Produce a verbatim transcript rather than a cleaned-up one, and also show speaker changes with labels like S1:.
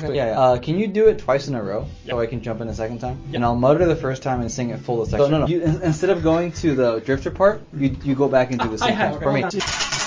S1: Yeah, yeah. Uh, can you do it twice in a row so I can jump in a second time?
S2: Yep.
S1: And I'll mutter the first time and sing it full the second. So no, no. You, in, instead of going to the drifter part, you you go back into the
S2: I
S1: sync
S2: have
S1: part for me.
S2: okay.